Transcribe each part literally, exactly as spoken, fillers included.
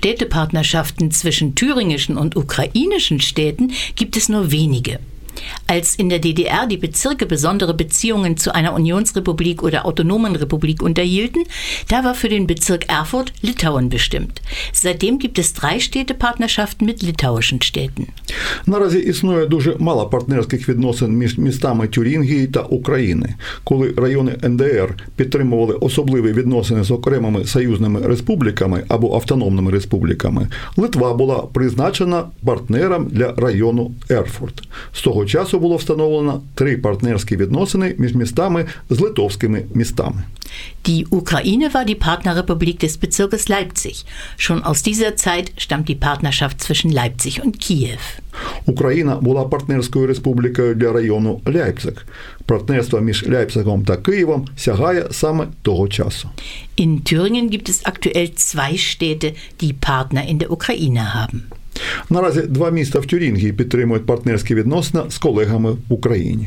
Städtepartnerschaften zwischen thüringischen und ukrainischen Städten gibt es nur wenige. Als in der D D R die Bezirke besondere Beziehungen zu einer Unionsrepublik oder autonomen Republik unterhielten, da war für den Bezirk Erfurt Litauen bestimmt. Seitdem gibt es drei Städtepartnerschaften mit litauischen Städten. Наразі існує дуже мало партнерських відносин між містами Тюрінгії та України. Коли райони ен де ер підтримували особливі відносини з окремими союзними республіками або автономними республіками, Литва була призначена партнером для району Ерфурт. З того часу було встановлено три партнерські відносини між містами з литовськими містами. Die Ukraine war die Partnerrepublik des Bezirkes Leipzig. Schon aus dieser Zeit stammt die Partnerschaft zwischen Leipzig und Kiew. Україна була партнерською республікою для району Ляйпциг. Партнерство між Ляйпцигом та Києвом сягає саме того часу. In Thüringen gibt es aktuell zwei Städte, die Partner in der Ukraine haben. Наразі два міста в Тюрінгії підтримують партнерські відносини з колегами в Україні.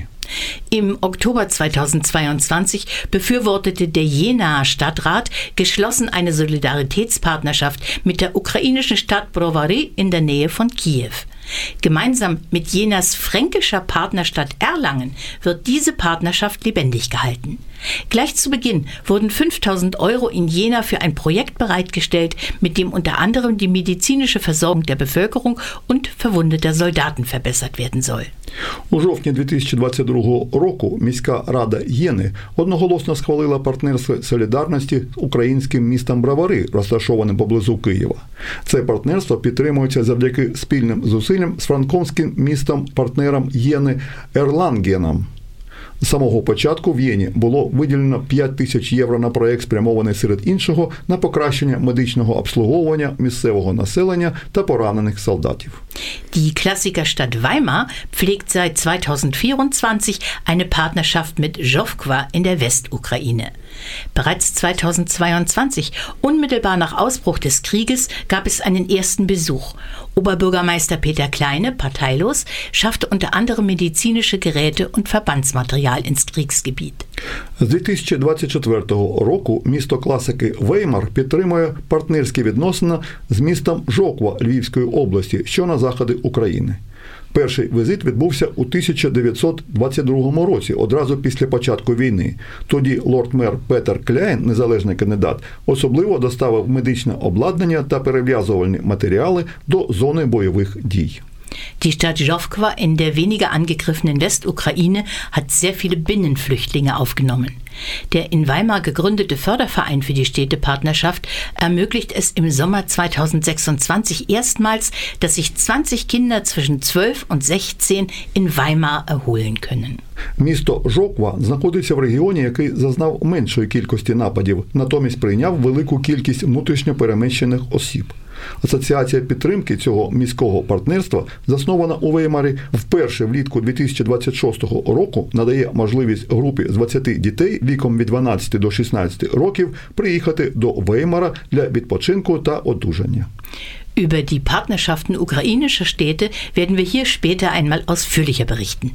Im Oktober zweitausendzweiundzwanzig befürwortete der Jenaer Stadtrat geschlossen eine Solidaritätspartnerschaft mit der ukrainischen Stadt Brovary in der Nähe von Kiew. Gemeinsam mit Jenas fränkischer Partnerstadt Erlangen wird diese Partnerschaft lebendig gehalten. Gleich zu Beginn wurden fünftausend Euro in Jena für ein Projekt bereitgestellt, mit dem unter anderem die medizinische Versorgung der Bevölkerung und verwundeter Soldaten verbessert werden soll. У жовтні дві тисячі двадцять другого року міська рада Єни одноголосно схвалила партнерство солідарності з українським містом Бровари, розташованим поблизу Києва. Це партнерство підтримується завдяки спільним зусиллям з франківським містом-партнером Єни Ерлангеном. З самого початку в Єні було виділено п'ять тисяч євро на проєкт, спрямований серед іншого на покращення медичного обслуговування місцевого населення та поранених солдатів. Die Klassikerstadt Weimar pflegt seit zweitausendvierundzwanzig eine Partnerschaft mit Żowkwa in der Westukraine. Bereits zweitausendzweiundzwanzig, unmittelbar nach Ausbruch des Krieges, gab es einen ersten Besuch. Oberbürgermeister Peter Kleine, parteilos, schaffte unter anderem medizinische Geräte und Verbandsmaterial ins Kriegsgebiet. З дві тисячі двадцять четвертого року місто класики Веймар підтримує партнерські відносини з містом Жоква Львівської області, що на заході України. Перший візит відбувся у тисяча дев'ятсот двадцять другому році, одразу після початку війни. Тоді лорд-мер Петер Кляйн, незалежний кандидат, особливо доставив медичне обладнання та перев'язувальні матеріали до зони бойових дій. Die Stadt Żowkwa in der weniger angegriffenen Westukraine hat sehr viele Binnenflüchtlinge aufgenommen. Der in Weimar gegründete Förderverein für die Städtepartnerschaft ermöglicht es im Sommer zweitausendsechsundzwanzig erstmals, dass sich zwanzig Kinder zwischen zwölf und sechzehn in Weimar erholen können. Місто Жоква знаходиться в регіоні, який зазнав меншої кількості нападів, натомість прийняв велику кількість внутрішньо переміщених осіб. Асоціація підтримки цього міського партнерства, заснована у Веймарі, вперше влітку дві тисячі двадцять шостого року надає можливість групі з двадцяти дітей віком від дванадцяти до шістнадцяти років приїхати до Веймара для відпочинку та одужання. Über die Partnerschaften ukrainischer Städte werden wir hier später einmal ausführlicher berichten.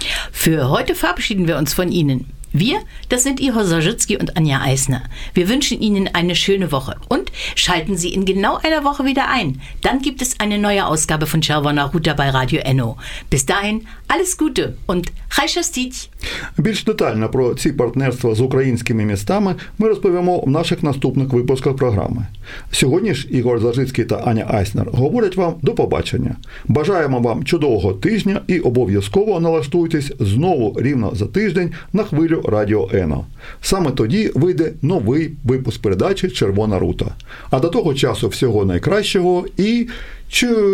Für heute verabschieden wir uns von Ihnen. Wir, das sind Ihre Sorzycki und Anja Eisner. Wir wünschen Ihnen eine schöne Woche und schalten Sie in genau einer Woche wieder ein. Dann gibt es eine neue Ausgabe von Czerwona Ruta bei Radio Enno. Bis dahin, alles Gute und хай щастить! Більш детально про ці партнерства з українськими містами ми розповімо в наших наступних випусках програми. Сьогодні ж Ігор Заржицький та Аня Айснер говорять вам до побачення. Бажаємо вам чудового тижня і обов'язково налаштуйтесь знову рівно за тиждень на хвилю Радіо Ено. Саме тоді вийде новий випуск передачі «Червона рута». А до того часу всього найкращого і чу!